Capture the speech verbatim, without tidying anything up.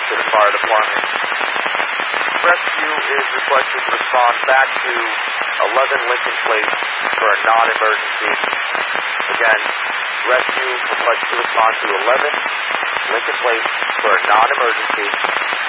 to the fire department. Rescue is requested to respond back to eleven Lincoln Place for a non-emergency. Again, rescue requested to respond to eleven Lincoln Place for a non-emergency.